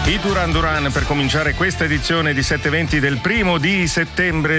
I Duran Duran per cominciare questa edizione di 720 del 1° di settembre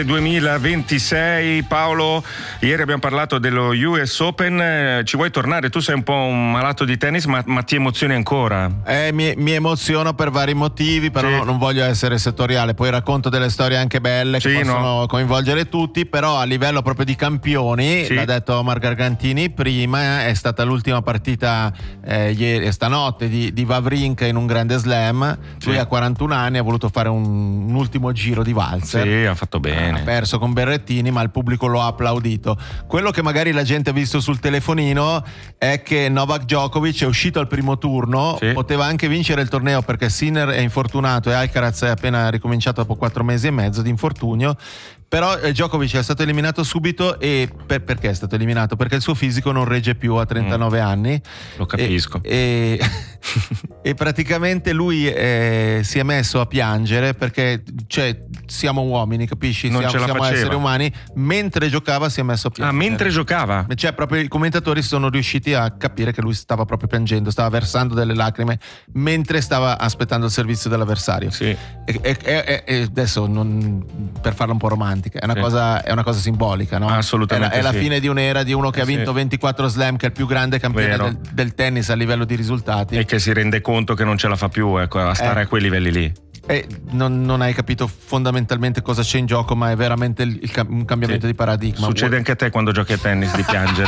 2026. Paolo, ieri abbiamo parlato dello US Open, ci vuoi tornare? Tu sei un po' un malato di tennis, ma ti emozioni ancora? Mi emoziono per vari motivi, però sì. Non voglio essere settoriale, poi racconto delle storie anche belle che possono coinvolgere tutti, però a livello proprio di campioni, l'ha detto Omar Gargantini prima, è stata l'ultima partita ieri, stanotte di Wawrinka in un grande slam. Lui ha 41 anni, ha voluto fare un ultimo giro di valzer. Sì, ha fatto bene. Ha perso con Berrettini, ma il pubblico lo ha applaudito. Quello che magari la gente ha visto sul telefonino è che Novak Djokovic è uscito al primo turno, poteva anche vincere il torneo perché Sinner è infortunato e Alcaraz è appena ricominciato dopo 4 mesi e mezzo di infortunio. Però Djokovic è stato eliminato subito e perché è stato eliminato? Perché il suo fisico non regge più a 39 anni. Lo capisco. E praticamente lui si è messo a piangere perché siamo uomini, capisci? Siamo esseri umani. Mentre giocava si è messo a piangere. Ah, mentre giocava? Proprio i commentatori sono riusciti a capire che lui stava proprio piangendo, stava versando delle lacrime mentre stava aspettando il servizio dell'avversario. Sì. E adesso, per farla un po' romantica, è una cosa simbolica, no? Assolutamente. È la fine di un'era di uno che ha vinto 24 slam, che è il più grande campione del tennis a livello di risultati. E che si rende conto che non ce la fa più a stare a quei livelli lì. Non hai capito fondamentalmente cosa c'è in gioco, ma è veramente un cambiamento di paradigma. Succede anche a te quando giochi a tennis di piangere?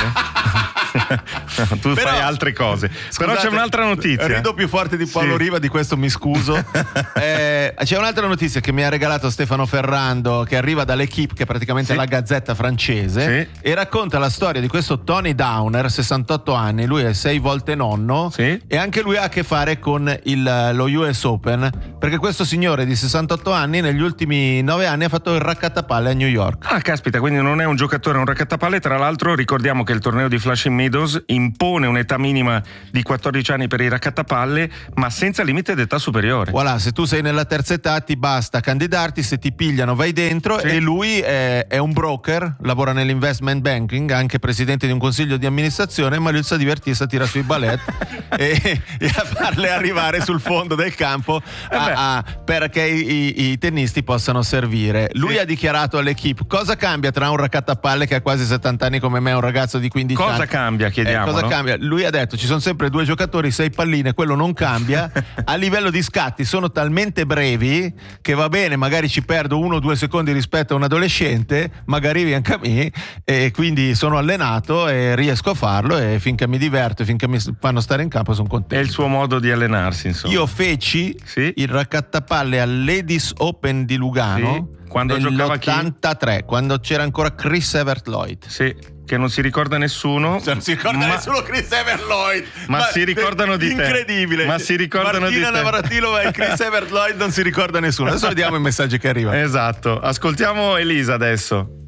Tu fai altre cose. Scusate, però c'è un'altra notizia. Rido più forte di Paolo Riva, di questo mi scuso. C'è un'altra notizia che mi ha regalato Stefano Ferrando, che arriva dall'Equipe, che è praticamente la gazzetta francese, e racconta la storia di questo Tony Downer, 68 anni, lui è 6 volte nonno, e anche lui ha a che fare con lo US Open, perché questo signore di 68 anni negli ultimi 9 anni ha fatto il raccattapalle a New York. Ah, caspita, quindi non è un giocatore, è un raccattapalle. Tra l'altro ricordiamo che il torneo di Flushing Meadows impone un'età minima di 14 anni per i raccattapalle, ma senza limite d'età superiore. Voilà, se tu sei nella terza età ti basta candidarti, se ti pigliano vai dentro. E lui è un broker, lavora nell'investment banking, anche presidente di un consiglio di amministrazione, ma lui sa divertirsi a tirare sui ballet e a farle arrivare sul fondo del campo perché i tennisti possano servire. Lui ha dichiarato all'Equipe: cosa cambia tra un raccattapalle che ha quasi 70 anni come me e un ragazzo di 15 anni? Cosa cambia, chiediamo? Cosa cambia? Lui ha detto: ci sono sempre 2 giocatori, 6 palline, quello non cambia. A livello di scatti sono talmente brevi che va bene, magari ci perdo 1 o 2 secondi rispetto a un adolescente, magari anche a me, e quindi sono allenato e riesco a farlo, e finché mi diverto, finché mi fanno stare in campo sono contento. È il suo modo di allenarsi, insomma. Io feci il raccattapalle al Ladies Open di Lugano nell'83, quando c'era ancora Chris Evert Lloyd. Che non si ricorda nessuno. Non si ricorda nessuno Chris Evert Lloyd. Ma si ricordano di te. Incredibile. Ma si ricordano Martina di te. Navratilova e Chris Evert Lloyd non si ricorda nessuno. Adesso vediamo i messaggi che arrivano. Esatto. Ascoltiamo Elisa adesso.